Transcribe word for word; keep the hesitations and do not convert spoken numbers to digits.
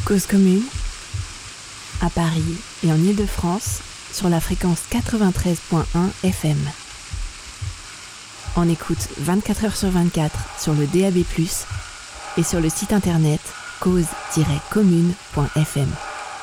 Cause commune, à Paris et en Île-de-France, sur la fréquence quatre-vingt-treize virgule un F M. On écoute vingt-quatre heures sur vingt-quatre sur le D A B plus, et sur le site internet cause tiret commune point F M.